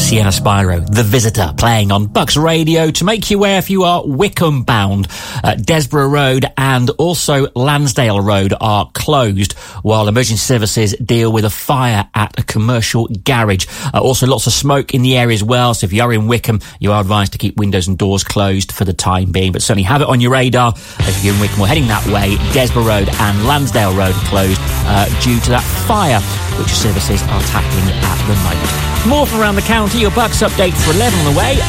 Sienna Spyro, The Visitor, playing on Bucks Radio to make you aware if you are Wickham bound. Desborough Road and also Lansdale Road are closed while emergency services deal with a fire at a commercial garage. Also lots of smoke in the area as well, so if you are in Wickham, you are advised to keep windows and doors closed for the time being, but certainly have it on your radar if you're in Wickham or heading that way. Desborough Road and Lansdale Road are closed due to that fire, which services are tackling at the moment. More from around the county, your Bucks update for 11 on the way